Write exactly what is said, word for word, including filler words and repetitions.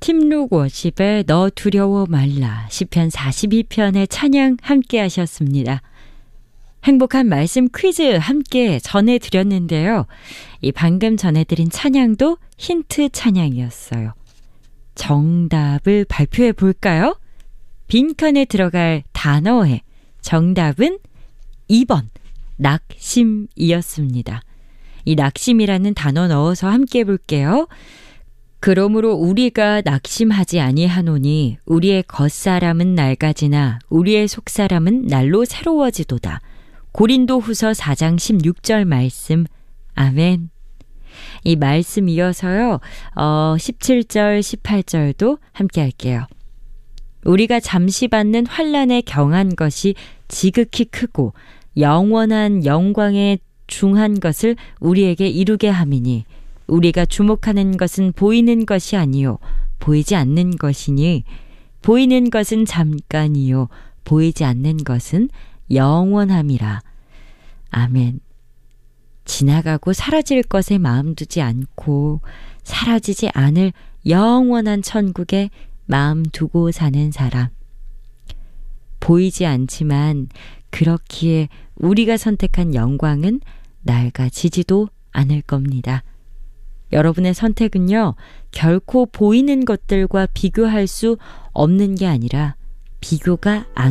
팀룩 워십의 너 두려워 말라 시편 사십이 편의 찬양 함께 하셨습니다. 행복한 말씀 퀴즈 함께 전해드렸는데요. 이 방금 전해드린 찬양도 힌트 찬양이었어요. 정답을 발표해 볼까요? 빈칸에 들어갈 단어의 정답은 이 번 낙심이었습니다. 이 낙심이라는 단어 넣어서 함께 해볼게요. 그러므로 우리가 낙심하지 아니하노니 우리의 겉사람은 낡아지나 우리의 속사람은 날로 새로워지도다. 고린도후서 사 장 십육 절 말씀. 아멘. 이 말씀 이어서요. 어, 십칠 절, 십팔 절도 함께 할게요. 우리가 잠시 받는 환난에 경한 것이 지극히 크고 영원한 영광에 중한 것을 우리에게 이루게 함이니 우리가 주목하는 것은 보이는 것이 아니요 보이지 않는 것이니 보이는 것은 잠깐이요 보이지 않는 것은 영원함이라. 아멘. 지나가고 사라질 것에 마음 두지 않고 사라지지 않을 영원한 천국에 마음 두고 사는 사람. 보이지 않지만 그렇기에 우리가 선택한 영광은 낡아지지도 않을 겁니다. 여러분의 선택은요, 결코 보이는 것들과 비교할 수 없는 게 아니라 비교가 안